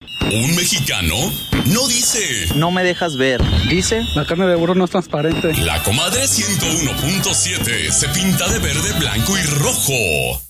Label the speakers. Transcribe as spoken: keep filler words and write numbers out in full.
Speaker 1: Un mexicano no dice:
Speaker 2: no me dejas ver. Dice:
Speaker 3: la carne de burro no es transparente.
Speaker 1: La comadre ciento uno punto siete se pinta de verde, blanco y rojo.